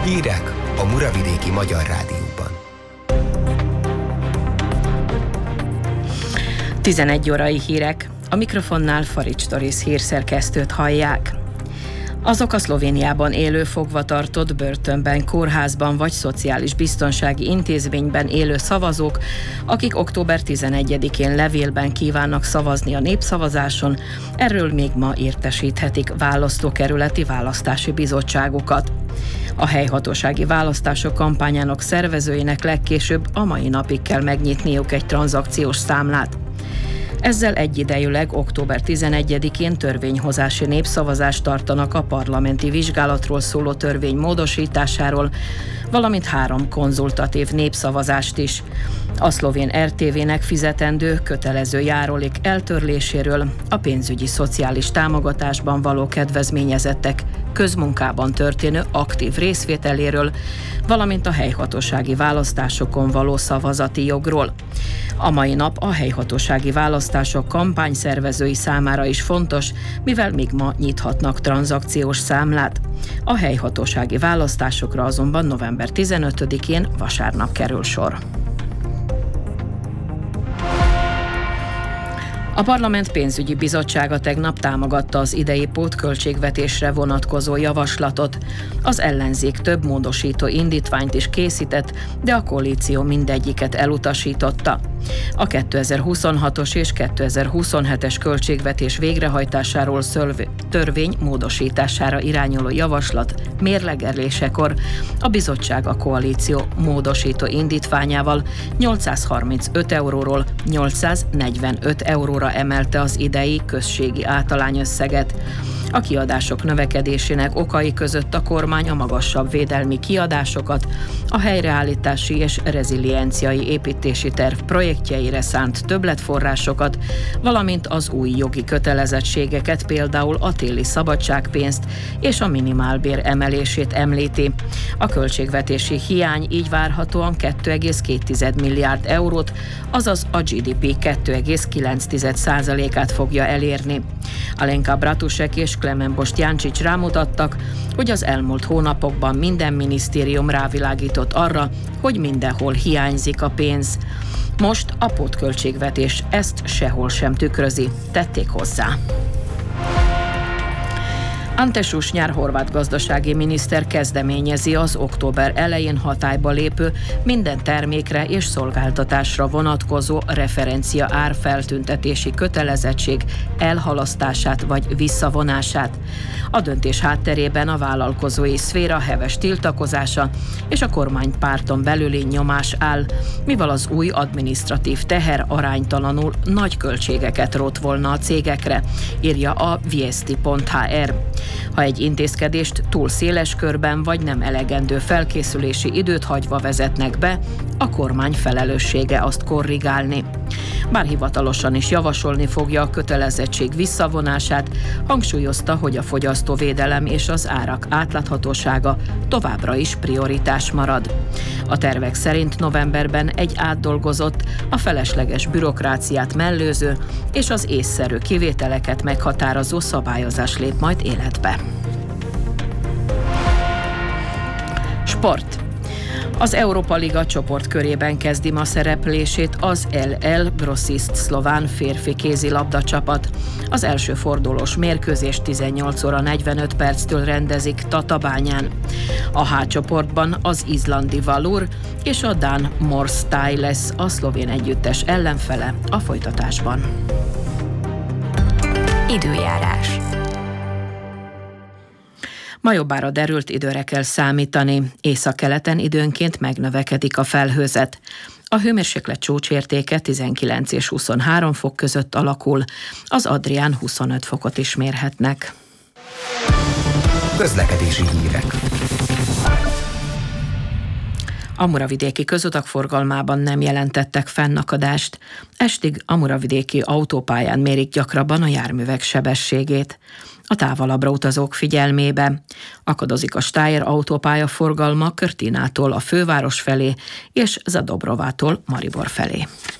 Hírek a Muravidéki Magyar Rádióban. 11 órai hírek. A mikrofonnál Farics Doris hírszerkesztőt hallják. Azok a Szlovéniában élő fogvatartott, börtönben, kórházban vagy szociális biztonsági intézményben élő szavazók, akik október 11-én levélben kívánnak szavazni a népszavazáson, erről még ma értesíthetik választókerületi választási bizottságukat. A helyhatósági választások kampányának szervezőinek legkésőbb a mai napig kell megnyitniuk egy tranzakciós számlát. Ezzel egyidejűleg október 11-én törvényhozási népszavazást tartanak a parlamenti vizsgálatról szóló törvény módosításáról, valamint 3 konzultatív népszavazást is. A szlovén RTV-nek fizetendő kötelező járulék eltörléséről, a pénzügyi szociális támogatásban való kedvezményezettek közmunkában történő aktív részvételéről, valamint a helyhatósági választásokon való szavazati jogról. A mai nap a helyhatósági választások kampányszervezői számára is fontos, mivel még ma nyithatnak tranzakciós számlát. A helyhatósági választásokra azonban november 15-én vasárnap kerül sor. A Parlament pénzügyi bizottsága tegnap támogatta az idei pótköltségvetésre vonatkozó javaslatot. Az ellenzék több módosító indítványt is készített, de a koalíció mindegyiket elutasította. A 2026-os és 2027-es költségvetés végrehajtásáról törvény módosítására irányuló javaslat mérlegelésekor a bizottság a koalíció módosító indítványával 835 euróról 845 euróra emelte az idei községi általányösszeget. A kiadások növekedésének okai között a kormány a magasabb védelmi kiadásokat, a helyreállítási és rezilienciai építési terv projektjeire szánt többletforrásokat, valamint az új jogi kötelezettségeket, például a téli szabadságpénzt és a minimálbér emelését említi. A költségvetési hiány így várhatóan 2,2 milliárd eurót, azaz a GDP 2,9%-át fogja elérni. Alenka Bratusek és Klemen Boštjančić rámutattak, hogy az elmúlt hónapokban minden minisztérium rávilágított arra, hogy mindenhol hiányzik a pénz. Most a pótköltségvetés ezt sehol sem tükrözi, tették hozzá. Ante Šušnjar horvát gazdasági miniszter kezdeményezi az október elején hatályba lépő minden termékre és szolgáltatásra vonatkozó referencia árfeltüntetési kötelezettség elhalasztását vagy visszavonását. A döntés hátterében a vállalkozói szféra heves tiltakozása és a kormánypárton belüli nyomás áll, mivel az új adminisztratív teher aránytalanul nagy költségeket rótt volna a cégekre, írja a viesti.hr. Ha egy intézkedést túl széles körben vagy nem elegendő felkészülési időt hagyva vezetnek be, a kormány felelőssége azt korrigálni. Bár hivatalosan is javasolni fogja a kötelezettség visszavonását, hangsúlyozta, hogy a fogyasztóvédelem és az árak átláthatósága továbbra is prioritás marad. A tervek szerint novemberben egy átdolgozott, a felesleges bürokráciát mellőző és az észszerű kivételeket meghatározó szabályozás lép majd életbe. Sport. Az Európa Liga csoportkörében kezdi ma szereplését az LL Grosist szlován férfi kézilabda csapat. Az első fordulós mérkőzést 18 óra 45 perctől rendezik Tatabányán. A H csoportban az izlandi Valur és a dán Morstai lesz a szlovén együttes ellenfele a folytatásban. Időjárás. Ma jobbára derült időre kell számítani. Északkeleten időnként megnövekedik a felhőzet. A hőmérséklet csúcsértéke 19 és 23 fok között alakul. Az Adrián 25 fokot is mérhetnek. Közlekedési hírek. A muravidéki közutak forgalmában nem jelentettek fennakadást. Estig a muravidéki autópályán mérik gyakrabban a járművek sebességét. A távolabbra utazók figyelmébe akadozik a Steyr autópálya forgalma Körtinától a főváros felé és Zadobrovától Maribor felé.